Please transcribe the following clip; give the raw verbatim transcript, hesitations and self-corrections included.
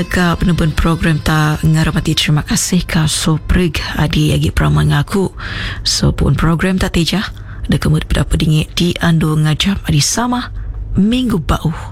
Ka penonton program ta ngaramati terima kasih ka so prig adi agi prama ngaku so pun program ta teja ada kemud berapa dingit di ando ngajam adi sama minggu bau.